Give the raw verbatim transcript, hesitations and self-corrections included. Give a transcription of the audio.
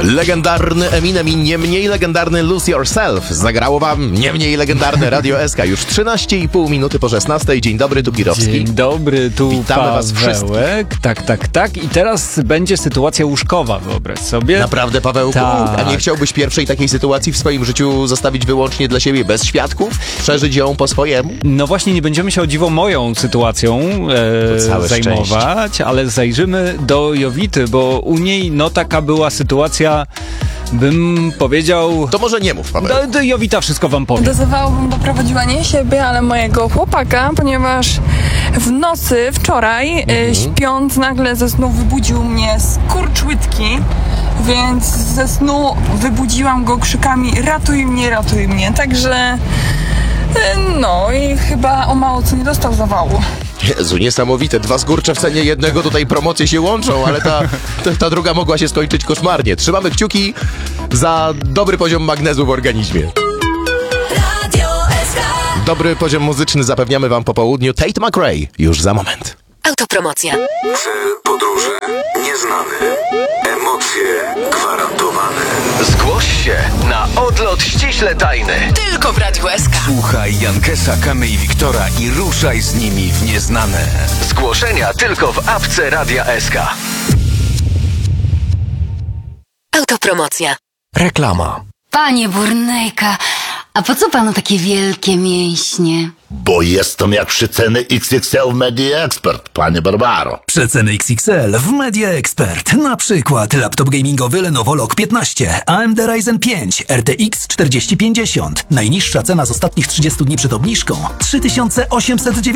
Legendarny Eminem i nie mniej legendarny Lose Yourself. Zagrało wam nie mniej legendarne Radio S K. Już trzynaście i pół minuty po szesnastej. Dzień dobry, tu Kirowski. Dzień dobry, tu Witamy was Pawełek. Tak, tak, tak. I teraz będzie sytuacja łóżkowa, wyobraź sobie. Naprawdę, Pawełku? Tak. A nie chciałbyś pierwszej takiej sytuacji w swoim życiu zostawić wyłącznie dla siebie, bez świadków? Przeżyć ją po swojemu? No właśnie, nie będziemy się o dziwo moją sytuacją e, całe zajmować, szczęście. ale zajrzymy do Jowity, bo u niej no taka była sytuacja, bym powiedział... To może nie mów, Paweł. Do, do Jowita wszystko wam powie. Dozowałabym, bo prowadziła nie siebie, ale mojego chłopaka, ponieważ w nocy wczoraj, Mhm. y, śpiąc, nagle ze snu wybudził mnie skurcz łydki, więc ze snu wybudziłam go krzykami ratuj mnie, ratuj mnie, także y, no i chyba o mało co nie dostał zawału. Jezu, niesamowite. Dwa skurcze w cenie jednego, tutaj promocje się łączą, ale ta, ta, ta druga mogła się skończyć koszmarnie. Trzymamy kciuki za dobry poziom magnezu w organizmie. Dobry poziom muzyczny zapewniamy wam po południu. Tate McRae już za moment. Autopromocja. Cel podróży nieznany. Emocje gwarantowane. Zgłoś się na odlot ściśle tajny. Tylko w Radiu S K. Słuchaj Jankesa, Kamy i Wiktora i ruszaj z nimi w nieznane. Zgłoszenia tylko w apce Radia S K. Autopromocja. Reklama. Panie Burnejka, a po co panu takie wielkie mięśnie? Bo jestem jak przeceny X X L w Media Expert, panie Barbaro. Przeceny X X L w Media Expert. Na przykład laptop gamingowy Lenovo Log piętnaście, A M D Ryzen pięć, R T X czterdzieści pięćdziesiąt. Najniższa cena z ostatnich trzydziestu dni przed obniżką trzy tysiące osiemset dziewięćdziesiąt.